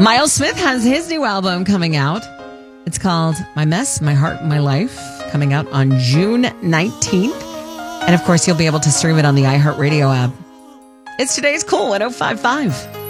Miles Smith has his new album coming out. It's called My Mess, My Heart, My Life, coming out on June 19th. And of course, you'll be able to stream it on the iHeartRadio app. It's today's Cool 105.5.